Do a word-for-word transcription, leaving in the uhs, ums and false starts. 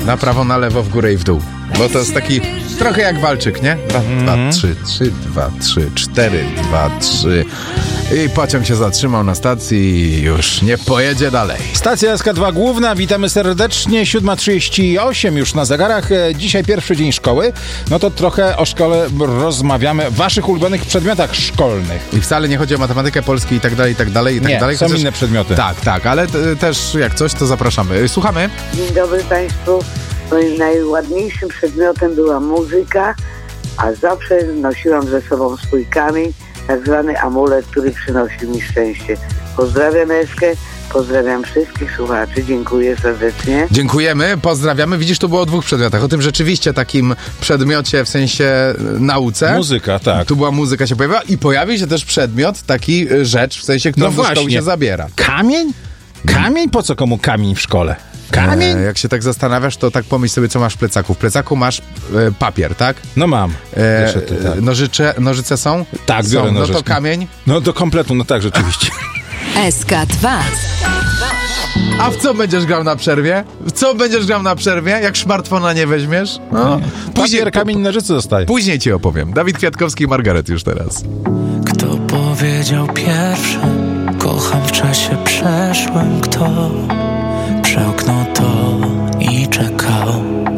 Na prawo, na lewo, w górę i w dół. Bo to jest taki trochę jak walczyk, nie? Dwa, mm. dwa, trzy, trzy, dwa, trzy, cztery, dwa, trzy. I pociąg się zatrzymał na stacji i już nie pojedzie dalej. Stacja S K dwa Główna, witamy serdecznie. siódma trzydzieści osiem już na zegarach. Dzisiaj pierwszy dzień szkoły. No to trochę o szkole rozmawiamy, waszych ulubionych przedmiotach szkolnych. I wcale nie chodzi o matematykę, polski i tak dalej, i tak dalej, i tak nie, dalej. są chociaż... inne przedmioty. Tak, tak, ale t- też jak coś, to zapraszamy. Słuchamy. Dzień dobry Państwu. Moim najładniejszym przedmiotem była muzyka, a zawsze nosiłam ze sobą swój kamień, tak zwany amulet, który przynosił mi szczęście. Pozdrawiam Eskę, pozdrawiam wszystkich słuchaczy, dziękuję serdecznie. Dziękujemy, pozdrawiamy. Widzisz, tu było o dwóch przedmiotach. O tym rzeczywiście takim przedmiocie, w sensie nauce. Muzyka, tak. Tu była muzyka, się pojawiła i pojawił się też przedmiot, taki rzecz, w sensie, którą No do szkoły właśnie. się zabiera. Kamień? Kamień? Po co komu kamień w szkole? Kamień? E, jak się tak zastanawiasz, to tak pomyśl sobie, co masz w plecaku. W plecaku masz e, papier, tak? No mam. E, Zeszyty, tak. nożycze, nożyce są? Tak, są. biorę No to nożyczki. kamień. No do kompletu, no tak, rzeczywiście. S K dwa. A w co będziesz grał na przerwie? W co będziesz grał na przerwie, jak smartfona nie weźmiesz? No. Później, Papier, kamień, nożyce zostaje. później ci opowiem. Dawid Kwiatkowski i Margaret już teraz. Kto powiedział pierwszy, kocham w czasie przeszłym, kto przełknął to i czekał.